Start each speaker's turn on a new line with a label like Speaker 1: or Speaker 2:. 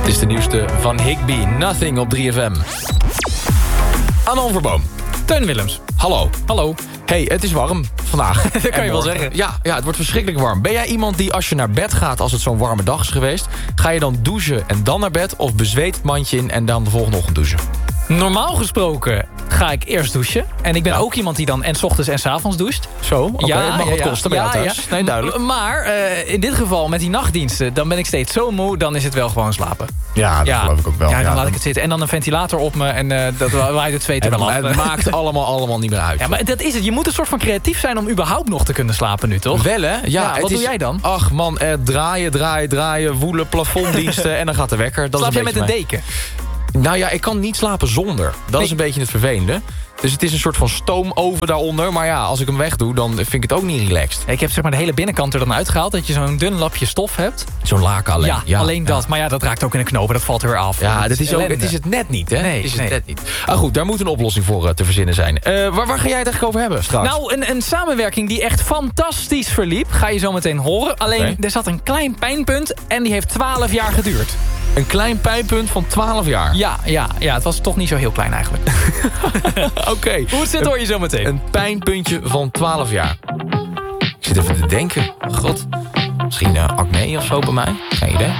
Speaker 1: Het is de nieuwste van Higby, Nothing op 3FM. Anon Verboom.
Speaker 2: Teun Willems.
Speaker 1: Hallo. Hey, het is warm vandaag.
Speaker 2: Dat kan je wel zeggen.
Speaker 1: Ja, het wordt verschrikkelijk warm. Ben jij iemand die als je naar bed gaat, als het zo'n warme dag is geweest, ga je dan douchen en dan naar bed, of bezweet het mandje in en dan de volgende ochtend douchen?
Speaker 2: Normaal gesproken ga ik eerst douchen. En ik ben ook iemand die dan en 's ochtends en 's avonds doucht.
Speaker 1: Zo, oké. Mag wat kosten bij jou thuis?
Speaker 2: Ja.
Speaker 1: Nee, duidelijk.
Speaker 2: Maar in dit geval met die nachtdiensten, dan ben ik steeds zo moe, dan is het wel gewoon slapen.
Speaker 1: Ja, dat geloof ik ook wel.
Speaker 2: Ja, dan laat ik het zitten. En dan een ventilator op me en dat waait het zweet er wel af.
Speaker 1: Het maakt allemaal niet meer uit.
Speaker 2: Ja, maar dat is het. Je moet een soort van creatief zijn om überhaupt nog te kunnen slapen nu, toch?
Speaker 1: Wel, hè? Ja,
Speaker 2: wat doe jij dan?
Speaker 1: Ach man, draaien, woelen, plafonddiensten en dan gaat de wekker.
Speaker 2: Slaap jij met een deken?
Speaker 1: Nou ja, ik kan niet slapen zonder. Dat is een beetje het vervelende. Dus het is een soort van stoomoven daaronder. Maar ja, als ik hem wegdoe, dan vind ik het ook niet relaxed.
Speaker 2: Ik heb zeg maar de hele binnenkant er dan uitgehaald. Dat je zo'n dun lapje stof hebt.
Speaker 1: Zo'n laken alleen.
Speaker 2: Ja, alleen dat. Maar ja, dat raakt ook in de knopen. Dat valt er weer af.
Speaker 1: Ja, het is het net niet, hè?
Speaker 2: Nee,
Speaker 1: het net niet. Ah, goed, daar moet een oplossing voor te verzinnen zijn. Waar ga jij het eigenlijk over hebben straks?
Speaker 2: Nou, een samenwerking die echt fantastisch verliep. Ga je zo meteen horen. Alleen, er zat een klein pijnpunt. En die heeft 12 jaar geduurd.
Speaker 1: Een klein pijnpunt van 12 jaar?
Speaker 2: Ja, het was toch niet zo heel klein eigenlijk.
Speaker 1: Oké.
Speaker 2: Hoe het zit hoor je zo meteen.
Speaker 1: Een pijnpuntje van 12 jaar. Ik zit even te denken. God. Misschien acne of zo bij mij? Geen idee.